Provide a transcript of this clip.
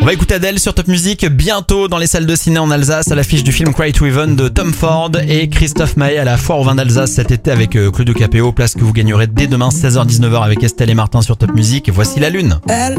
On va écouter Adèle sur Top Music bientôt dans les salles de ciné en Alsace à l'affiche du film Cry to Heaven de Tom Ford et Christophe Maé à la Foire au Vin d'Alsace cet été avec Claudio Capéo, place que vous gagnerez dès demain 16h-19h avec Estelle et Martin sur Top Music. Voici la lune. Elle